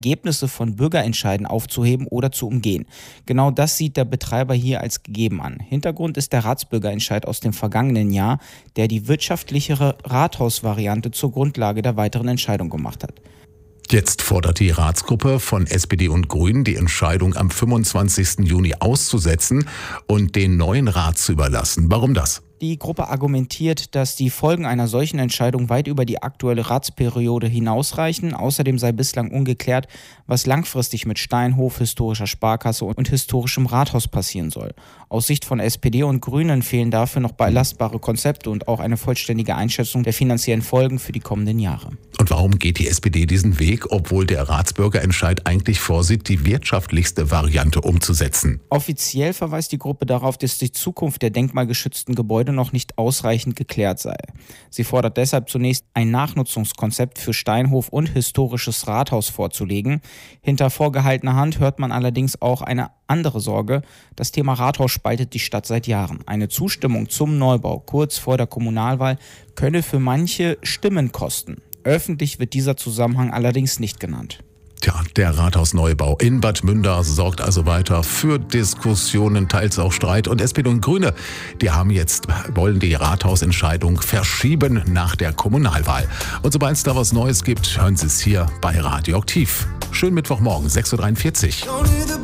Ergebnisse von Bürgerentscheiden aufzuheben oder zu umgehen. Genau das sieht der Betreiber hier als gegeben an. Hintergrund ist der Ratsbürgerentscheid aus dem vergangenen Jahr, der die wirtschaftlichere Rathausvariante zur Grundlage der weiteren Entscheidung gemacht hat. Jetzt fordert die Ratsgruppe von SPD und Grünen, die Entscheidung am 25. Juni auszusetzen und den neuen Rat zu überlassen. Warum das? Die Gruppe argumentiert, dass die Folgen einer solchen Entscheidung weit über die aktuelle Ratsperiode hinausreichen. Außerdem sei bislang ungeklärt, was langfristig mit Steinhof, historischer Sparkasse und historischem Rathaus passieren soll. Aus Sicht von SPD und Grünen fehlen dafür noch belastbare Konzepte und auch eine vollständige Einschätzung der finanziellen Folgen für die kommenden Jahre. Und warum geht die SPD diesen Weg, obwohl der Ratsbürgerentscheid eigentlich vorsieht, die wirtschaftlichste Variante umzusetzen? Offiziell verweist die Gruppe darauf, dass die Zukunft der denkmalgeschützten Gebäude noch nicht ausreichend geklärt sei. Sie fordert deshalb zunächst, ein Nachnutzungskonzept für Steinhof und historisches Rathaus vorzulegen. Hinter vorgehaltener Hand hört man allerdings auch eine andere Sorge. Das Thema Rathaus spaltet die Stadt seit Jahren. Eine Zustimmung zum Neubau kurz vor der Kommunalwahl könne für manche Stimmen kosten. Öffentlich wird dieser Zusammenhang allerdings nicht genannt. Tja, der Rathausneubau in Bad Münder sorgt also weiter für Diskussionen, teils auch Streit. Und SPD und Grüne, wollen die Rathausentscheidung verschieben nach der Kommunalwahl. Und sobald es da was Neues gibt, hören Sie es hier bei Radioaktiv. Schönen Mittwochmorgen, 6.43 Uhr.